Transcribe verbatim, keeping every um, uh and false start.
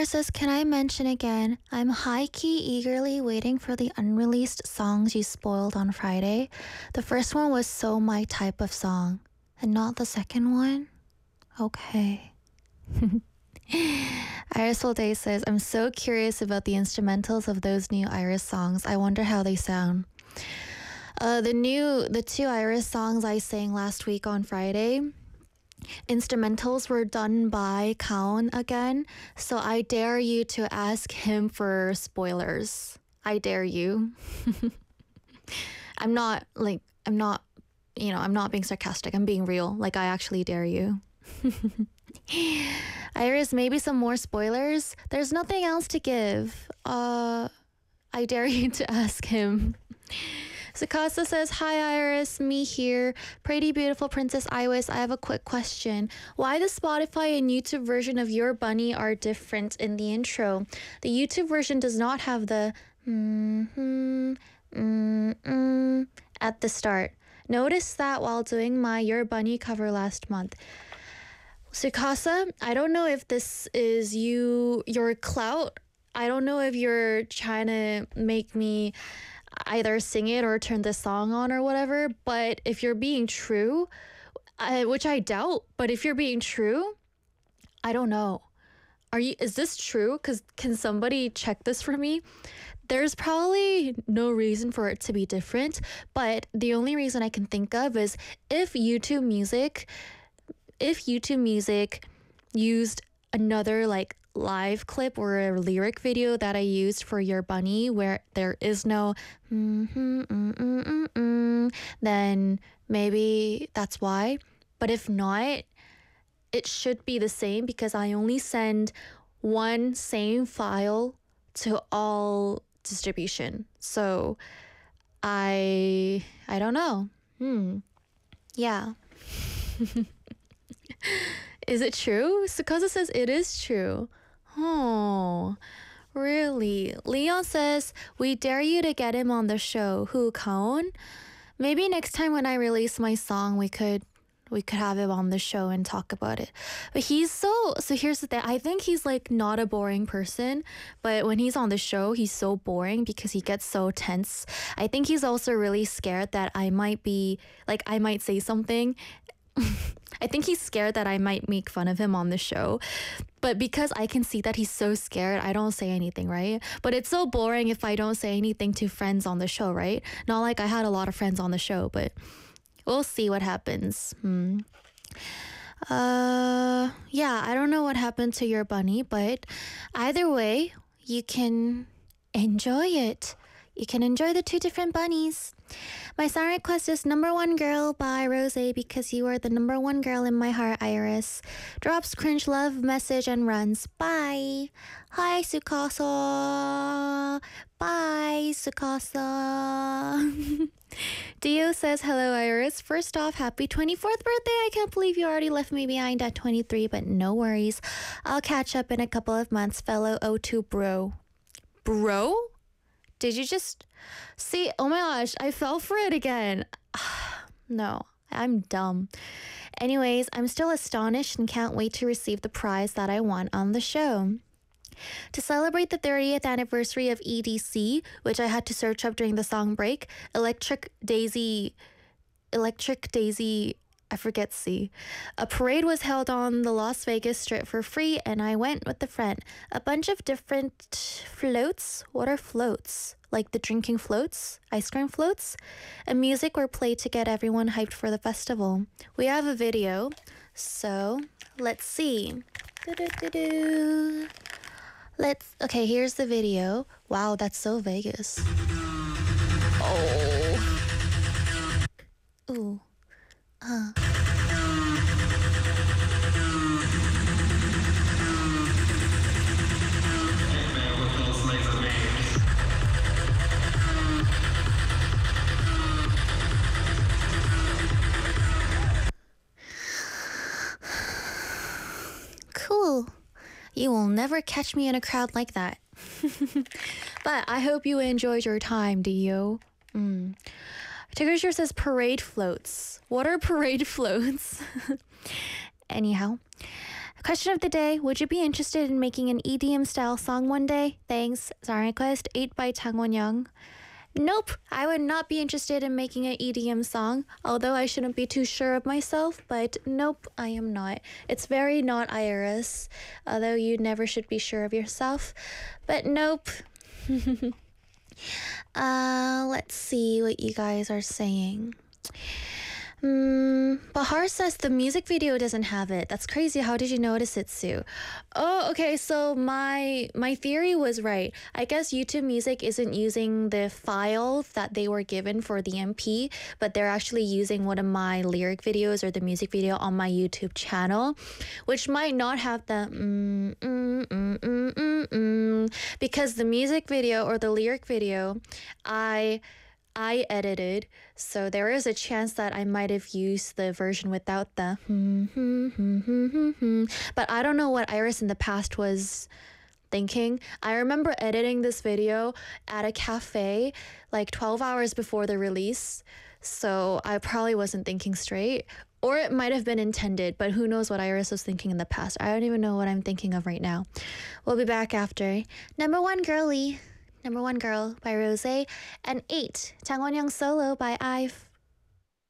Star says, can I mention again? I'm high-key eagerly waiting for the unreleased songs you spoiled on Friday. The first one was so my type of song. And not the second one? Okay. Iris All Day says, I'm so curious about the instrumentals of those new Iris songs. I wonder how they sound. Uh, the new, the two Iris songs I sang last week on Friday, instrumentals were done by Kaon again, so I dare you to ask him for spoilers. I dare you. I'm not like, I'm not, you know, I'm not being sarcastic. I'm being real. Like, I actually dare you. Iris, maybe some more spoilers? There's nothing else to give. Uh, I dare you to ask him. Sakasa says, hi Iris, me here. Pretty beautiful Princess Iris, I have a quick question. Why the Spotify and YouTube version of Your Bunny are different in the intro? The YouTube version does not have the mm-hmm, mm-mm at the start. Noticed that while doing my Your Bunny cover last month. Sukasa, I don't know if this is you, your clout. I don't know if you're trying to make me either sing it or turn the song on or whatever, but if you're being true, uh, which I doubt, but if you're being true, I don't know. Are you, is this true? Because can somebody check this for me? There's probably no reason for it to be different, but the only reason I can think of is if YouTube Music, if YouTube Music used another like live clip or a lyric video that I used for Your Bunny where there is no mm-hmm, mm, mm, mm, mm, then maybe that's why. But if not, it should be the same because I only send one same file to all distribution. So I I don't know. Hmm. Yeah. Is it true? Sukasa says it is true. Oh, really? Leon says, we dare you to get him on the show. Who, Kaon? Maybe next time when I release my song, we could we could have him on the show and talk about it. But he's so, so here's the thing. I think he's like not a boring person, but when he's on the show, he's so boring because he gets so tense. I think he's also really scared that I might be, like I might say something. I think he's scared that I might make fun of him on the show. But because I can see that he's so scared, I don't say anything, right? But it's so boring if I don't say anything to friends on the show, right? Not like I had a lot of friends on the show, but we'll see what happens. Hmm. Uh, yeah, I don't know what happened to Your Bunny, but either way, you can enjoy it. You can enjoy the two different bunnies. My song request is Number One Girl by Rose because you are the number one girl in my heart, Iris. Drops cringe love message and runs. Bye. Hi, Sukasa. Bye, Sukasa. Dio says, hello, Iris. First off, happy twenty-fourth birthday. I can't believe you already left me behind at twenty-three, but no worries. I'll catch up in a couple of months, fellow O two bro. Bro? Did you just see? Oh my gosh, I fell for it again. No, I'm dumb. Anyways, I'm still astonished and can't wait to receive the prize that I won on the show. To celebrate the thirtieth anniversary of E D C, which I had to search up during the song break, Electric Daisy, Electric Daisy, I forget C. A parade was held on the Las Vegas Strip for free, and I went with a friend. A bunch of different floats. What are floats? Like the drinking floats? Ice cream floats? And music were played to get everyone hyped for the festival. We have a video, so let's see. Do-do-do-do. Let's, okay, here's the video. Wow, that's so Vegas. Oh. Ooh. Uh. Cool. You will never catch me in a crowd like that. But I hope you enjoyed your time, Dio. Mm. Tiggersure says parade floats. What are parade floats? Anyhow, Question of the day, would you be interested in making an E D M style song one day? Thanks. Song request eight by Chang Won-young. Nope, I would not be interested in making an E D M song, although I shouldn't be too sure of myself, but nope, I am not. It's very not Iris, although you never should be sure of yourself, but nope. uh, let's see what you guys are saying. Mm, Bahar says the music video doesn't have it. That's crazy. How did you notice it, Sue? Oh, okay. So my my theory was right. I guess YouTube Music isn't using the file that they were given for the M P, but they're actually using one of my lyric videos or the music video on my YouTube channel, which might not have the mm, mm, mm, mm, mm, mm, because the music video or the lyric video, I I edited, so there is a chance that I might have used the version without the hmm, hmm, hmm, hmm, hmm, hmm. But I don't know what Iris in the past was thinking. I remember editing this video at a cafe like twelve hours before the release, so I probably wasn't thinking straight. Or it might have been intended, but who knows what Iris was thinking in the past. I don't even know what I'm thinking of right now. We'll be back after. Number one, Girly. Number One Girl by Rosé, and eight, Chang Won-young Solo by I V E.